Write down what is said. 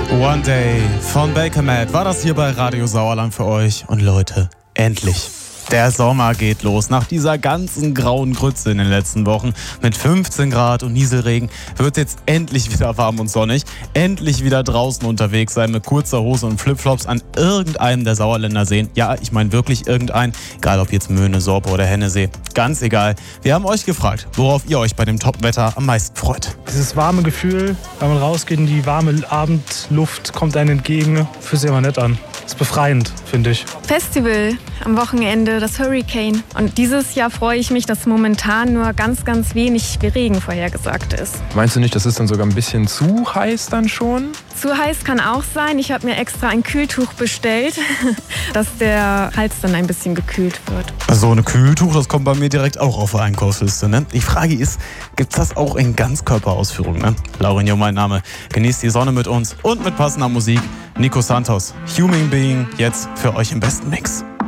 One Day von Bakermat war das hier bei Radio Sauerland für euch. Und Leute, endlich. Der Sommer geht los. Nach dieser ganzen grauen Grütze in den letzten Wochen mit 15 Grad und Nieselregen wird es jetzt endlich wieder warm und sonnig. Endlich wieder draußen unterwegs sein mit kurzer Hose und Flipflops an irgendeinem der Sauerländer Seen. Ja, ich meine wirklich irgendeinen. Egal ob jetzt Möhne, Sorpe oder Hennesee. Ganz egal. Wir haben euch gefragt, worauf ihr euch bei dem Top-Wetter am meisten freut. Dieses warme Gefühl, wenn man rausgeht in die warme Abendluft, kommt einem entgegen. Fühlt sich immer nett an. Ist befreiend, finde ich. Festival am Wochenende, das Hurricane. Und dieses Jahr freue ich mich, dass momentan nur ganz, ganz wenig Regen vorhergesagt ist. Meinst du nicht, das ist dann sogar ein bisschen zu heiß dann schon? Zu heiß kann auch sein. Ich habe mir extra ein Kühltuch bestellt, dass der Hals dann ein bisschen gekühlt wird. So ein Kühltuch, das kommt bei mir direkt auch auf der Einkaufsliste. Ne? Die Frage ist, gibt's das auch in Ganzkörperausführung? Ne? Laurinho, mein Name. Genießt die Sonne mit uns und mit passender Musik. Nico Santos, Human Being, jetzt für euch im besten Mix.